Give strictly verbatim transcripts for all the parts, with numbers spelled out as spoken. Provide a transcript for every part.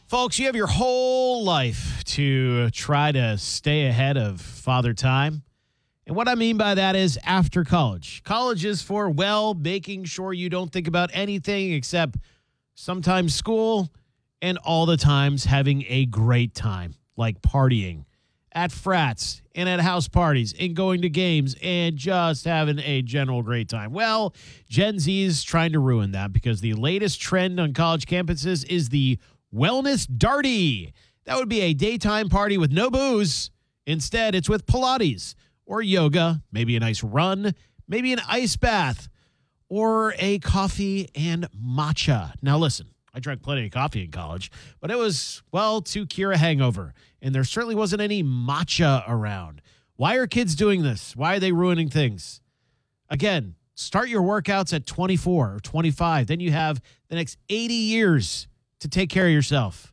Folks, you have your whole life to try to stay ahead of Father Time. And what I mean by that is after college. College is for, well, making sure you don't think about anything except sometimes school and all the times having a great time, like partying at frats and at house parties and going to games and just having a general great time. Well, Gen Z is trying to ruin that because the latest trend on college campuses is the Wellness Darty. That would be a daytime party with no booze. Instead, it's with Pilates or yoga, maybe a nice run, maybe an ice bath, or a coffee and matcha. Now, listen, I drank plenty of coffee in college, but it was, well, to cure a hangover, and there certainly wasn't any matcha around. Why are kids doing this? Why are they ruining things? Again, start your workouts at twenty-four or twenty-five. Then you have the next eighty years to take care of yourself.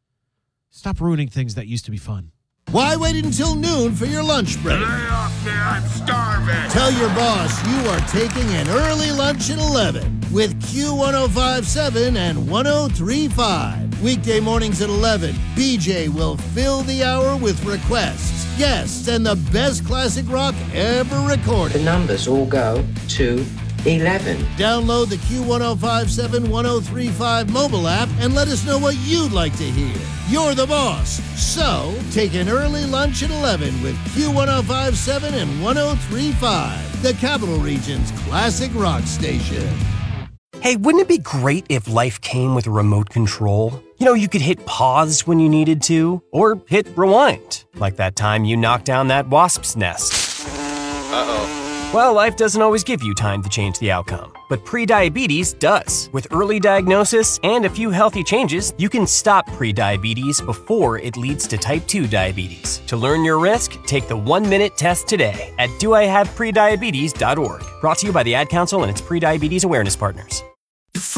Stop ruining things that used to be fun. Why wait until noon for your lunch break? Lay off me, I'm starving. Tell your boss you are taking an early lunch at eleven with Q one oh five point seven and one oh three point five. Weekday mornings at eleven, B J will fill the hour with requests, guests, and the best classic rock ever recorded. The numbers all go to eleven. Download the Q one oh five point seven, one oh three point five mobile app and let us know what you'd like to hear. You're the boss. So, take an early lunch at eleven with Q one oh five point seven and one oh three point five, the Capital Region's classic rock station. Hey, wouldn't it be great if life came with a remote control? You know, you could hit pause when you needed to, or hit rewind, like that time you knocked down that wasp's nest. Uh-oh. Well, life doesn't always give you time to change the outcome, but prediabetes does. With early diagnosis and a few healthy changes, you can stop prediabetes before it leads to type two diabetes. To learn your risk, take the one-minute test today at do I have prediabetes dot org. Brought to you by the Ad Council and its prediabetes awareness partners.